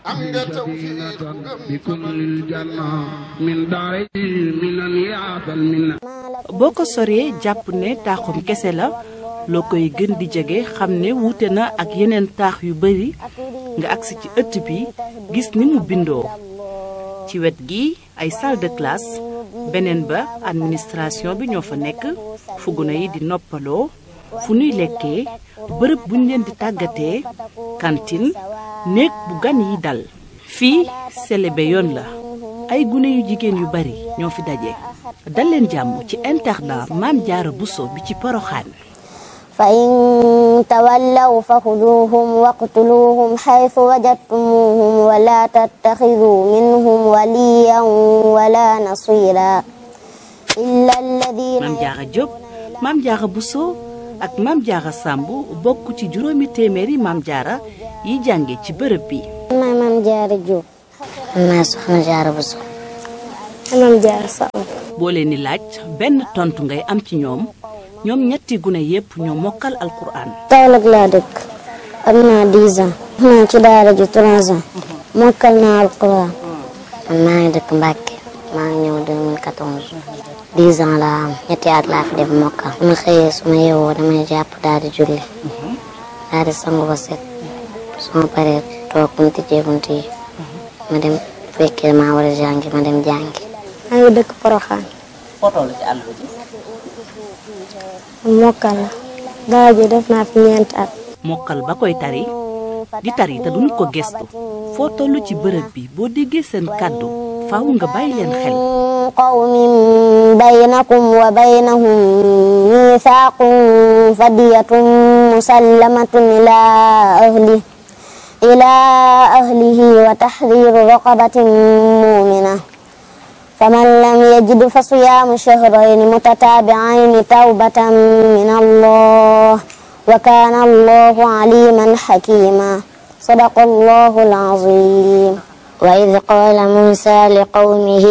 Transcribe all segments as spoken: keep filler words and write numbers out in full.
boo ko soree jàpp ne taaxum kese la loo koy gën di jege xam ne wuute na ak yeneen taax yu bari nga agsi ci ëtt bi gis ni mu bindoo ci wet gi ay salle de classe beneen ba administration bi ñoo fa nekk fu gune yi di noppaloo fu nuy lekkee bërëb buñ leen di tàggatee cantine néeg bu gan yi dal fii selebe yoon la ay gune yu jigéen yu bari ñoo fi daje dal leen jàmm ci internat Maam Jaara Buso bi ci Poroxaan fa in tawallaw fa xuduuhum waqtuluuhum xaytu wajadtumuuhum wala tattaxiduu minhum waliyan wala nasira illa alladina Maam Jaara Jóob Maam Jaara Buso ak Maam Jaara Sàmb bokk ci juróomi téeméeri Maam Jaara yi jànge ci bërëb bi. maay Maam Jaara Jóob. maay Soxna Jaara Buso. Maam Jaara Sàmb. boo leen di laaj benn tontu ngay am ci ñoom ñoom ñetti gune yépp ñoo mokkal alquran. Kaolack laa dëkk am naa dix ans. naa ci daara ji trois ans. mokkal naa alquran. man maa ngi dëkk Mbàkke maa ngi ñëw deux mille quatorze. dix ans laa am ñetti at laa fi def mokkal. su ma xëyee su ma yeewoo damay jàpp daal di julli. daal di sangu ba set. su ma paree toog bu ñu tijjee bunt yi ma dem fekkee maa war a jàngi ma dem jàngi. maa ngi dëkk Poroxaan. foo toll ci àll bi. mokkal la. daara ji def naa fi ñeenti at. mokkal ba koy tari di tari te duñu ko gestu foo toll ci bërëb bi boo déggee seen kàddu faaw nga bàyyi leen xel. qawmin baynakum wa baynahum miisaaqun fadiyatun musallamatun ilaa ahli ilaa ahlihi wa tahriiru raqabatin mu'mina faman lam yajid fa siyaamu shahrayni mutataabi'ayni tawbatan min Allah wa kaana Allahu aliiman hakiiman sadaqa Allahu al-aziim. وإذ قال موسى لقومه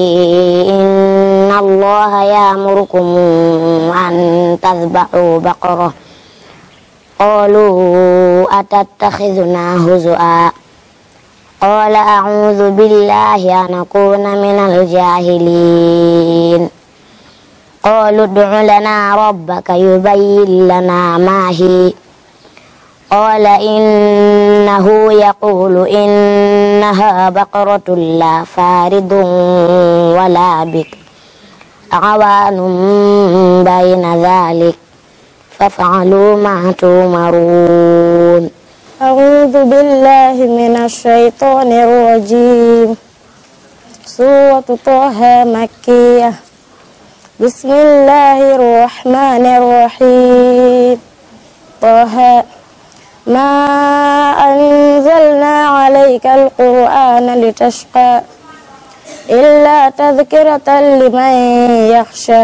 إن الله يأمركم أن تذبحوا بقرة قالوا أتتخذنا هزؤا قال أعوذ بالله أن أكون من الجاهلين قالوا ادع لنا ربك يبين لنا ما هي قال إنه يقول إنها بقرة لا فارض ولا بكر عوان بين ذلك فافعلوا ما تؤمرون. أعوذ بالله من الشيطان الرجيم. سورة طه مكية. بسم الله الرحمن الرحيم. طه ما أنزلنا عليك القرآن لتشقى إلا تذكرة لمن يخشى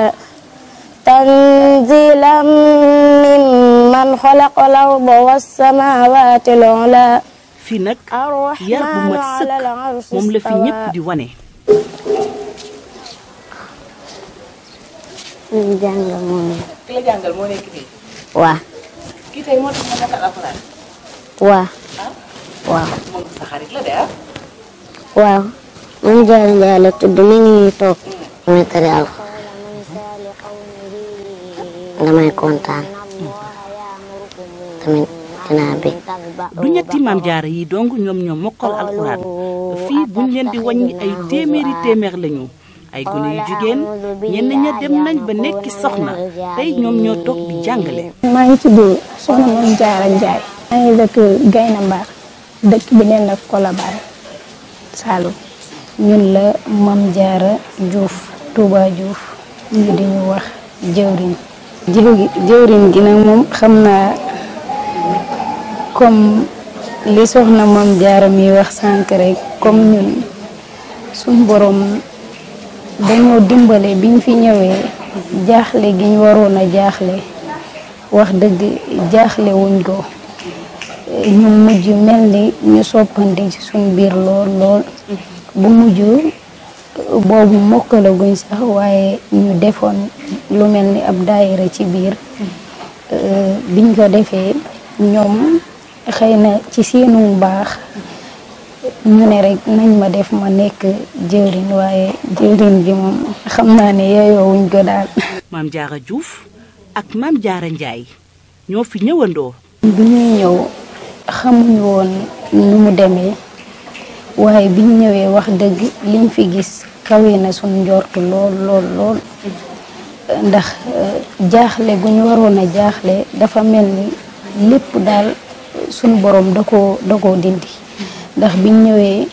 تنزيلا ممن خلق الأرض والسماوات العلى. fii nag yar bu mat sëkk moom la fi ñépp di wane. ki jàngal moo nekk. ki la jàngal moo nekk fii. waaw. kii tey moo tax ma mokkal alxuraan. waaw. waaw. moom sa xarit la de ah. waaw. Maam Jaara Njaay la tudd mi ngi nii toog. damay tari alxuraan. damay kontaan. tamit dinaa bég. du ñetti Maam Jaara yi dong ñoom ñoo mokkal alxuraan fii buñ leen di wàññi ay téeméeri téeméer lañu. ay gune yu jigéen ñenn ña dem nañ ba nekki soxna tey ñoom ñoo toog di jàngale. maa ngi tudd Soxna Maam Jaara Njaay. maa ngi dëkk Gayna Mbar dëkk bi neen la Colobane Saloum. ñun la Maam Jaara Juuf Touba Juuf ñu di ñu wax jëwriñ. jëwriñ gi nag moom xam naa comme li Soxna Maam Jaara mi wax sànq rek comme ñun suñ borom dañoo dimbale biñ fi ñëwee jaaxle gi ñu waroon a jaaxle wax dëgg jaaxle wuñ ko ñu mujj mel ni ñu soppandi ci suñ biir lool lool bu mujj boobu mokkalaguñ sax waaye ñu defoon lu mel ni ab daayira ci biir biñ ko defee ñoom xëy na ci seenu baax ñu ne rek nañ ma def ma nekk jëwriñ waaye jëwriñ bi moom xam naa ne yeyoo wuñ ko daal. Maam Jaara Diouf ak Maam Jaara Njaay ñoo fi ñëwandoo. bi ñuy ñëw xamuñu woon nu mu demee waaye bi ñu ñëwee wax dëgg liñ fi gis kawe na suñ njortu lool lool lool ndax jaaxle gu ñu waroon a jaaxle dafa mel ni lépp daal suñ borom da koo da koo dindi ndax biñ ñëwee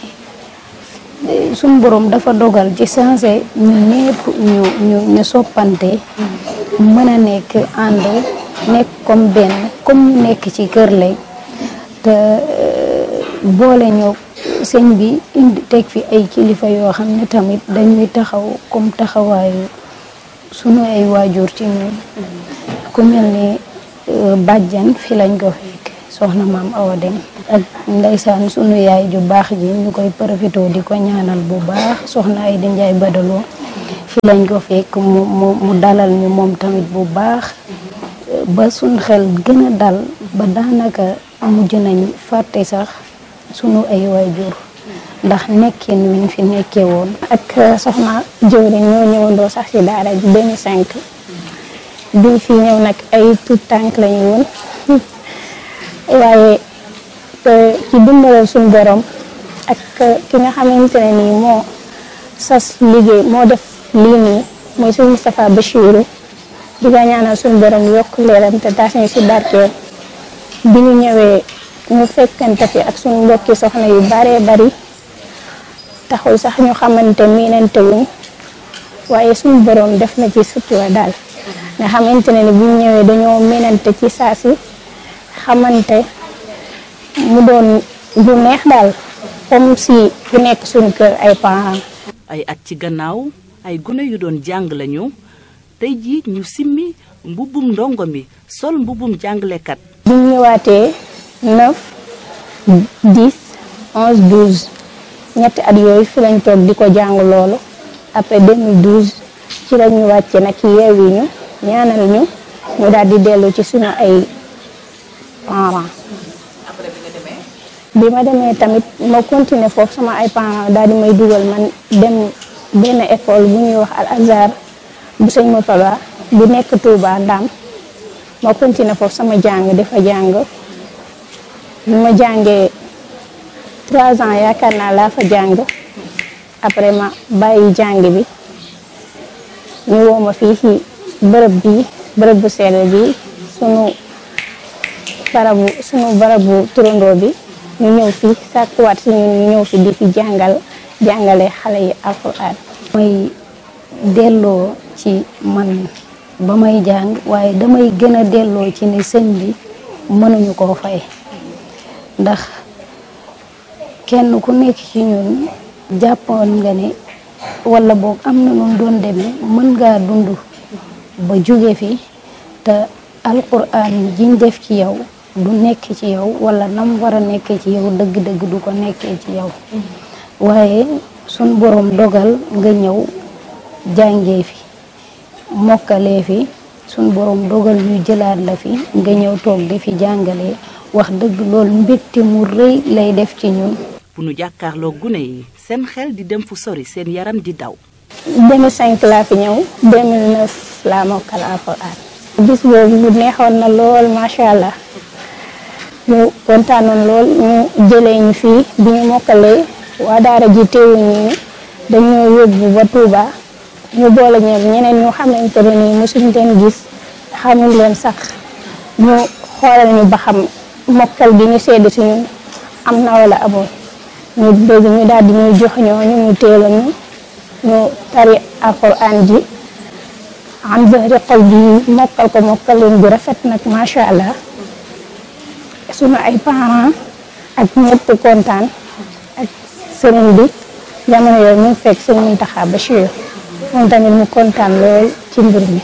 suñ borom dafa dogal ci sensé ñu ñépp ñu ñu ñu soppante mën a nekk ànd nekk comme benn comme ñu nekk ci kër lay te boole ñoo sëñ bi indi teg fi ay kilifa yoo xam ne tamit dañuy taxaw comme taxawaayu sunu ay waajur ci ñun ku mel ni bàjjan fi lañ ko fekk soxna maam Awa Dem ak ndeysaan sunu yaay ju baax ji ñu koy profité di ko ñaanal bu baax soxna ay di njaay badaloo fi lañ ko fekk mu mu mu dalal ñu moom tamit bu baax ba suñ xel gën a dal ba daanaka mujj nañ fàtte sax sunu ay waajur ndax nekkin wiñ fi nekkee woon. ak soxna jëwriñ ñoo ñëwandoo sax ci daara ji deux mille cinq bi fi ñëw nag ay tout tànk lañu woon waaye ci dimbalal suñu borom ak ki nga xamante ne nii moo sas liggéey moo def lii nii mooy suñu Moustapha Bachirou di nga ñaanal suñu borom yokk leeram te taas ñu ci barkeel bi ñu ñëwee ñu fekkante fi ak suñu mbokki soxna yu baree bari taxul sax ñu xamante miinante wuñ waaye suñu borom def na ci sutura daal nga xamante ne ni bu ñu ñëwee dañoo miinante ci saa si xamante mu doon bu neex daal comme si bu nekk suñu kër ay parents. ay at ci gannaaw ay gune yu doon jàng lañu tey jii ñu simmi mbubbum ndongo mi sol mbubbum jàngalekat. bi ñu ñëwaatee neuf dix onze douze ñetti at yooyu fi lañ toog di ko jàng loolu après deux mille douze ci la ñu wàcce nag yeewi ñu ñaanal ñu ñu daal di dellu ci suñu ay parents. bi ma demee tamit ma continuer foofu sama ay parents daal di may dugal man dem benn école bu ñuy wax Al Azhar bu sëñ Moutala bu nekk Touba Ndam ma continuer foofu sama jàng dafa jàng bi ma jàngee trois ans yaakaar naa laa fa jàng après ma bàyyi jàng bi ñu woo ma fii ci bërëb bi bërëb bu sell bi sunu barabu sunu barabu turandoo bi ñu ñëw fi sàkkuwaat si ñun ñu ñëw fi di fi jàngal jàngale xale yi alxuraan. mooy delloo ci man ba may jàng waaye damay gën a delloo ci ne sëñ bi mënuñu koo fay ndax kenn ku nekk ci ñun jàppoon nga ne wala boog am na nun doon demee mën ngaa dund ba jóge fi te alxuraan jiñ def ci yow du nekk ci yow wala nam war a nekkee ci yow dëgg-dëgg du ko nekkee ci yow waaye sun borom dogal nga ñëw jàngee fi mokkalee fi sun borom dogal ñu jëlaat la fi nga ñëw toog di fi jàngalee wax dëgg loolu mbégte mu rëy lay def ci ñun. bu nu jàkkaarloo gune yi seen xel di dem fu sori seen yaram di daw. deux mille cinq laa fi ñëw deux mille neuf laa mokkal alxuraan. bis boobu mu neexoon na lool macha allah ñu kontaanoon lool ñu jëlee ñu fii bi ñu mokkalee waa daara ji teewuñ ñu dañoo yóbbu ba Touba ñu boole ñoom ñeneen ñu xamante ne nii mosuñ leen gis xamuñ leen sax ñu xoolal ñu ba xam mokkal gi ñu sedd si ñun am na wala amoon ñu bëgg ñu daal di ñuy jox ñooñu ñu teel a ñu ñu tari alxuraan ji am zahri xol bi mokkal ko mokkal leen bu rafet nag macha allah sunu ay parents ak ñëpp kontaan ak sëriñ bi jamono yooyu mu fekk sëriñ Mountakha Bachir moom tamit mu kontaan lool ci mbir mi.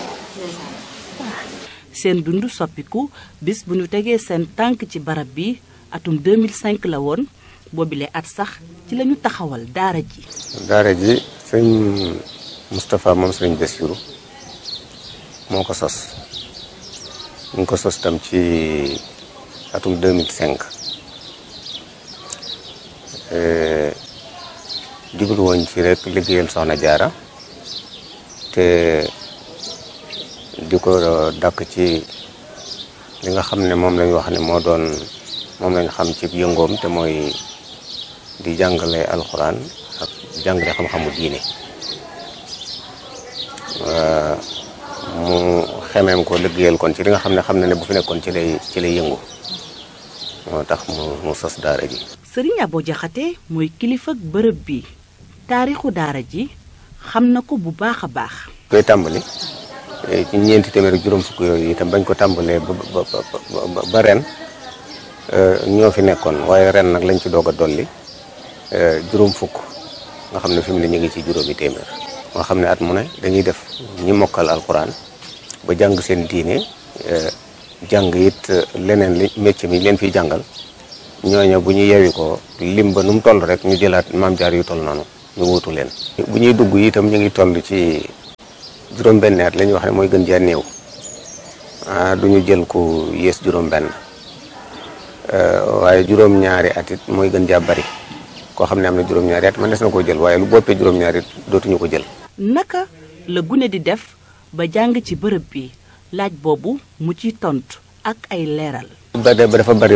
seen dund soppiku bis bu ñu tegee seen tànk ci barab bi atum deux mille cinq la woon boobile at sax ci la ñu taxawal daara ji. daara ji sëñ Moustapha moom sëriñ Bassirou moo ko sos ñu ngi ko sos tam ci atum deux mille cinq jublu woon ci rek liggéeyal soxna jaara te di ko dakk ci li nga xam ne moom lañ wax ne moo doon moom lañ xam ci yëngoom te mooy di jàngale alxuraan ak jàngale xam-xamu diine mu xemeem ko liggéeyal kon ci li nga xam ne xam na ne bu fi nekkoon ci lay ci lay yëngu moo tax mu mu sos daara ji. Sëriñ Abo Jaxate mooy kilifa bërëb bi taarixu daara ji xam na ko bu baax a baax. koy tàmbali ci ñeenti téeméer ak juróom fukk yooyu itam bañ ko tàmbalee ba ba ba ren ñoo fi nekkoon waaye ren nag lañ ci doog a dolli juróom fukk nga xam ne fi mu ne ñu ngi ci juróomi téeméer. nga xam ne at mu ne dañuy def ñi mokkal alxuraan ba jàng seen diine jàng it leneen li métier mi leen fiy jàngal ñooñu bu ñu yewi ko lim ba nu mu toll rek ñu jëlaat maam jaar yu toll noonu ñu wuutu leen. bu ñuy dugg itam ñu ngi toll ci juróom-benn at la ñuy wax ne mooy gën jaa néew ah du ñu jël ku yées juróom-benn waaye juróom-ñaari at it mooy gën jaa bari koo xam ne am na juróom-ñaari at man des na koo jël waaye lu boppee juróom-ñaari it dootuñu ko jël. naka la gune di def ba jàng ci bërëb bi laaj boobu mu ci tontu ak ay leeral. ba dafa bari